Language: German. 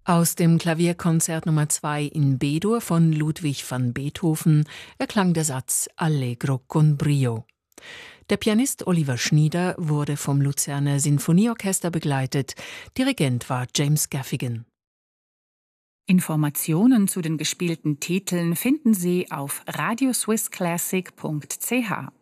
Aus dem Klavierkonzert Nummer 2 in B-Dur von Ludwig van Beethoven erklang der Satz Allegro con brio. Der Pianist Oliver Schnieder wurde vom Luzerner Sinfonieorchester begleitet. Dirigent war James Gaffigan. Informationen zu den gespielten Titeln finden Sie auf radioswissclassic.ch.